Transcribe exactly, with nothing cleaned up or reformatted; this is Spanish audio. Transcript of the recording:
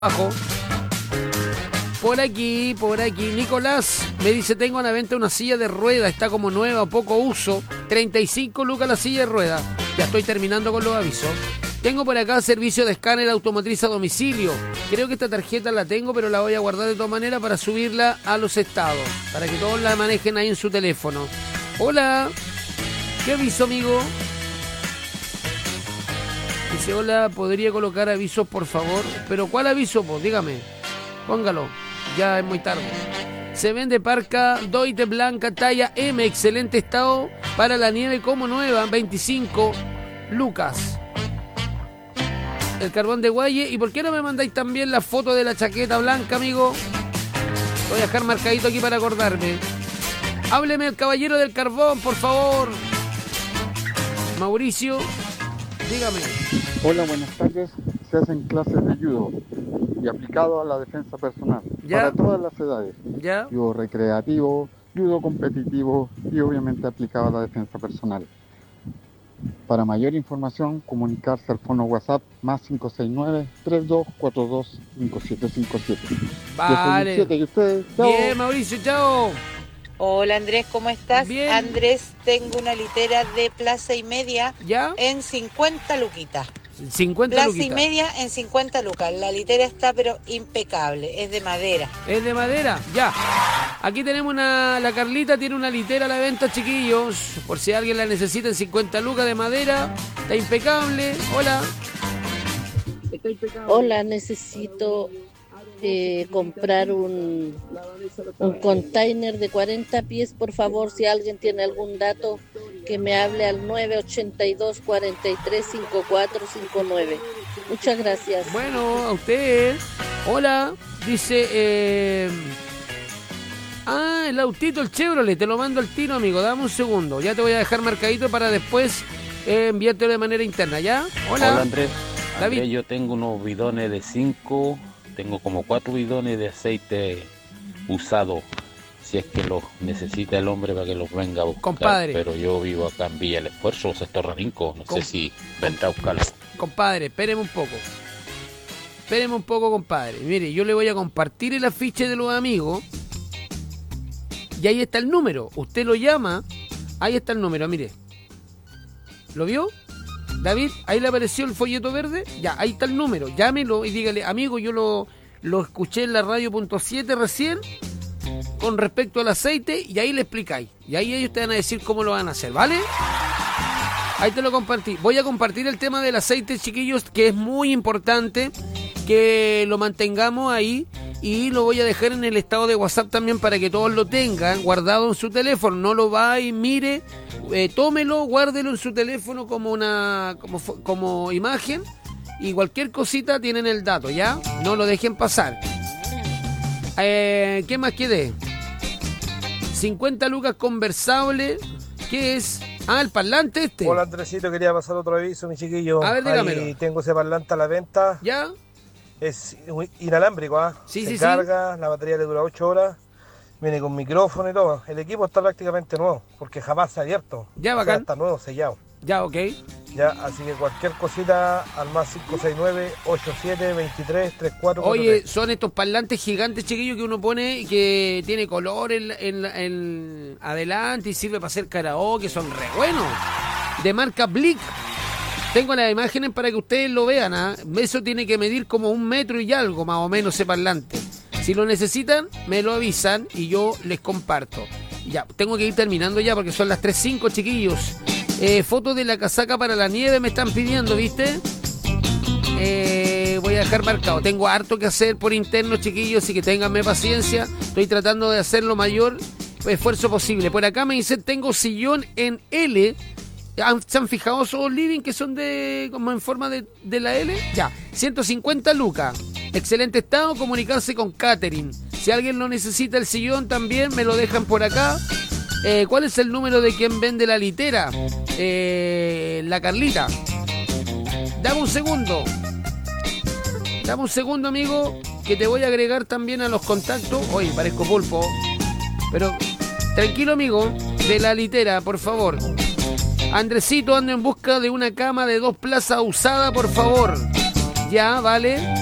Abajo. Por aquí, por aquí. Nicolás me dice, tengo a la venta una silla de rueda, está como nueva, poco uso. treinta y cinco lucas la silla de rueda. Ya estoy terminando con los avisos. Tengo por acá servicio de escáner automotriz a domicilio. Creo que esta tarjeta la tengo, pero la voy a guardar de todas maneras para subirla a los estados, para que todos la manejen ahí en su teléfono. Hola. ¿Qué aviso, amigo? Dice, hola, ¿podría colocar avisos, por favor? ¿Pero cuál aviso, pues? Dígame. Póngalo. Ya es muy tarde. Se vende parca Doite blanca talla M, excelente estado, para la nieve como nueva, veinticinco lucas. El carbón de Guaye. ¿Y por qué no me mandáis también la foto de la chaqueta blanca, amigo? Voy a dejar marcadito aquí para acordarme. Hábleme el caballero del carbón, por favor. Mauricio, dígame. Hola, buenas tardes. Se hacen clases de judo y aplicado a la defensa personal. ¿Ya? Para todas las edades. ¿Ya? Judo recreativo, judo competitivo y obviamente aplicado a la defensa personal. Para mayor información, comunicarse al fono WhatsApp más cinco seis nueve, tres dos cuatro dos, cinco siete cinco siete. Vale. Yo soy ¿Y ustedes? Chao. Bien, Mauricio, chao. Hola Andrés, ¿cómo estás? Bien. Andrés, tengo una litera de plaza y media ¿Ya? en cincuenta luquitas. cincuenta Plaza luquitas. y media en cincuenta lucas. La litera está pero impecable, es de madera. ¿Es de madera? Ya. Aquí tenemos una... La Carlita tiene una litera a la venta, chiquillos. Por si alguien la necesita, en cincuenta lucas de madera. Está impecable. Hola. Está impecable. Hola, necesito eh, comprar un, un container de cuarenta pies, por favor, si alguien tiene algún dato, que me hable al nueve ochenta y dos, cuarenta y tres, cincuenta y cuatro cincuenta y nueve. Muchas gracias. Bueno, a usted. Hola. Dice... Eh... Ah, el autito, el Chevrolet. Te lo mando al tiro, amigo. Dame un segundo. Ya te voy a dejar marcadito para después eh, enviártelo de manera interna, ¿ya? Hola. Hola Andrés. David. Andrés, yo tengo unos bidones de cinco, tengo como cuatro bidones de aceite usado, si es que los necesita el hombre para que los venga a buscar. Compadre. Pero yo vivo acá en Villa El Esfuerzo, sector Rarinco, no Com- sé si vendrá a buscarlo. Compadre, espéreme un poco. Espéreme un poco, compadre. Mire, yo le voy a compartir el afiche de los amigos. Y ahí está el número. Usted lo llama. Ahí está el número, mire. ¿Lo vio? David, ahí le apareció el folleto verde. Ya, ahí está el número. Llámelo y dígale, amigo, yo lo, lo escuché en la radio punto siete recién con respecto al aceite, y ahí le explicáis. Y ahí ellos te van a decir cómo lo van a hacer, ¿vale? Ahí te lo compartí. Voy a compartir el tema del aceite, chiquillos, que es muy importante que lo mantengamos ahí. Y lo voy a dejar en el estado de WhatsApp también para que todos lo tengan guardado en su teléfono. No lo va y mire, eh, tómelo, guárdelo en su teléfono como una como, como imagen. Y cualquier cosita tienen el dato, ¿ya? No lo dejen pasar. Eh, ¿Qué más quedé? cincuenta lucas conversable. ¿Qué es? Ah, el parlante este. Hola Andresito, quería pasar otro aviso, mi chiquillo. A ver, dígamelo. Ahí tengo ese parlante a la venta. ¿Ya? Es inalámbrico, ¿ah? Sí, Se sí, carga, la batería le dura ocho horas, viene con micrófono y todo. El equipo está prácticamente nuevo, porque jamás se ha abierto. Ya, O sea, bacán. está nuevo, sellado. Ya, ok. Ya, así que cualquier cosita al más cinco seis nueve, ocho siete, veintitrés, treinta y cuatro. Oye, son estos parlantes gigantes, chiquillos, que uno pone, que tiene color en, en, en adelante y sirve para hacer karaoke, son re buenos. De marca Blick. Tengo las imágenes para que ustedes lo vean, ¿ah? Eso tiene que medir como un metro y algo, más o menos, ese parlante. Si lo necesitan, me lo avisan y yo les comparto. Ya, tengo que ir terminando ya porque son las tres cinco, chiquillos. Eh, fotos de la casaca para la nieve me están pidiendo, ¿viste? Eh, voy a dejar marcado. Tengo harto que hacer por interno, chiquillos, así que ténganme paciencia. Estoy tratando de hacer lo mayor esfuerzo posible. Por acá me dicen, tengo sillón en L. ¿Se han fijado esos living que son de como en forma de, de la L? Ya, ciento cincuenta lucas. Excelente estado, comunicarse con catering. Si alguien lo necesita el sillón también, me lo dejan por acá. Eh, ¿Cuál es el número de quien vende la litera? Eh, la Carlita. Dame un segundo. Dame un segundo, amigo, que te voy a agregar también a los contactos. Oye, parezco pulpo. Pero tranquilo, amigo, de la litera, por favor. Andresito, ando en busca de una cama de dos plazas usada, por favor. Ya, vale.